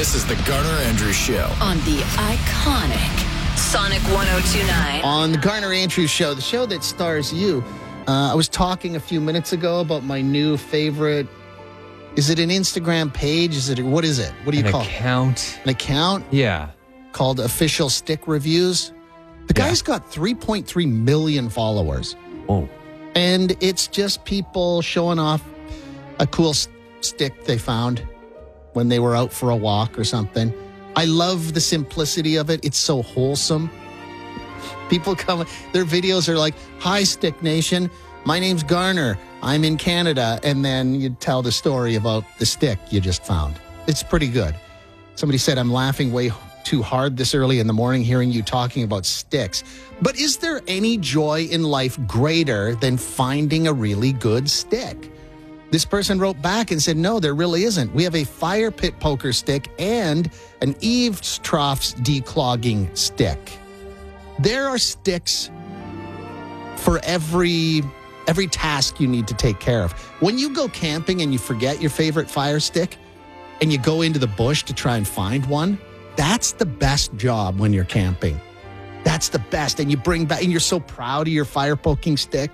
This is the Garner Andrews Show on the iconic Sonic 102.9. On the Garner Andrews Show, the show that stars you. I was talking a few minutes ago about my new favorite. Is it an Instagram page? What is it? What do you call it? An account? Yeah. Called Official Stick Reviews. The guy's got 3.3 million followers. Oh. And it's just people showing off a cool stick they found when they were out for a walk or something. I love the simplicity of it. It's so wholesome. People come, their videos are like, "Hi, Stick Nation. My name's Garner. I'm in Canada." And then you tell the story about the stick you just found. It's pretty good. Somebody said, "I'm laughing way too hard this early in the morning hearing you talking about sticks." But is there any joy in life greater than finding a really good stick? This person wrote back and said, "No, there really isn't. We have a fire pit poker stick and an eaves troughs declogging stick." There are sticks for every task you need to take care of. When you go camping and you forget your favorite fire stick and you go into the bush to try and find one, that's the best job when you're camping. That's the best. And you bring back, and you're so proud of your fire poking stick.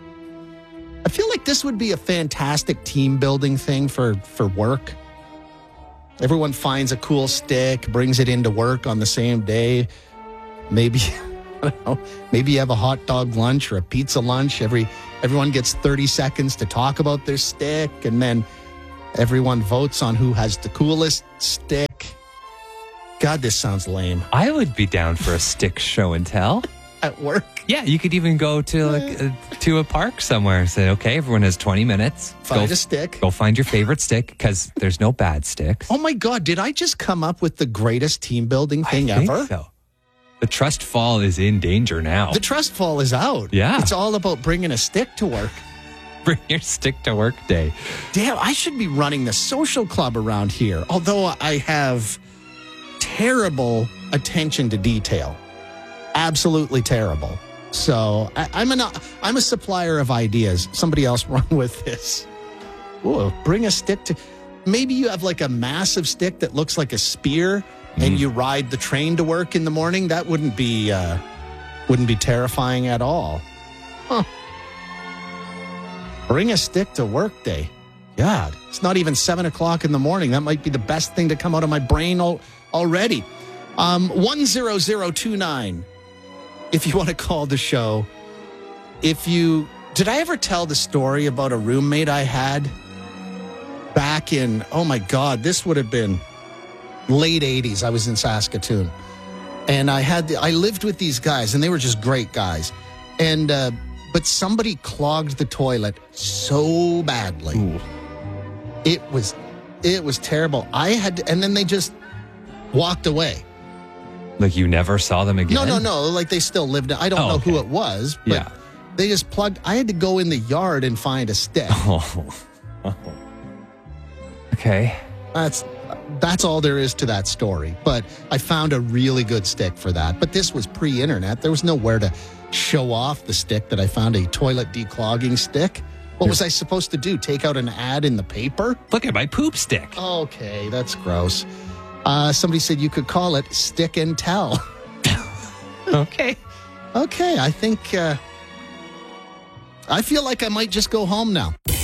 I feel like this would be a fantastic team building thing for work. Everyone finds a cool stick, brings it into work on the same day. Maybe, I don't know, maybe you have a hot dog lunch or a pizza lunch. Everyone gets 30 seconds to talk about their stick, and then everyone votes on who has the coolest stick. God, this sounds lame. I would be down for a stick show and tell. At work? Yeah, you could even go to to a park somewhere and say, "Okay, everyone has 20 minutes. Find a stick. Go find your favorite stick," because there's no bad sticks. Oh my God, did I just come up with the greatest team building thing I think ever? so. The trust fall is in danger now. The trust fall is out. Yeah. It's all about bringing a stick to work. Bring your stick to work day. Damn, I should be running the social club around here, although I have terrible attention to detail. Absolutely terrible. So I'm a supplier of ideas. Somebody else run with this. Ooh, bring a stick to... Maybe you have like a massive stick that looks like a spear and you ride the train to work in the morning. That wouldn't be terrifying at all. Huh. Bring a stick to work day. God, it's not even 7 o'clock in the morning. That might be the best thing to come out of my brain already. 10029. If you want to call the show. Did I ever tell the story about a roommate I had back in, oh my God, this would have been late 80s. I was in Saskatoon. And I lived with these guys, and they were just great guys. And, but somebody clogged the toilet so badly. Ooh. It was terrible. And then they just walked away. Like you never saw them again? No. Like they still lived. I don't know who it was, but they just plugged. I had to go in the yard and find a stick. Oh. Okay. That's all there is to that story. But I found a really good stick for that. But this was pre-internet. There was nowhere to show off the stick that I found, a toilet declogging stick. What was I supposed to do? Take out an ad in the paper? Look at my poop stick. Okay, that's gross. Somebody said you could call it Stick and Tell. Okay. Okay, I think I feel like I might just go home now.